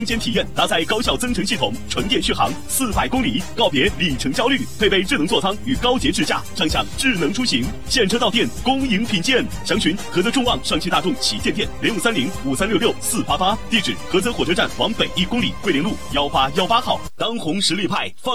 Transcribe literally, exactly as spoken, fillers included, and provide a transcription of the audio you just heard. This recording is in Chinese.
间体验，搭载高效增程系统，纯电续航四百公里，告别里程焦虑，配备智能座舱与高洁智驾，畅享智能出行。现车到店，恭迎品鉴。详询菏泽众旺上汽大众旗舰店零五三零五三六六四八八，地址菏泽火车站往北一公里，桂林路幺八幺八号。当红实力派放。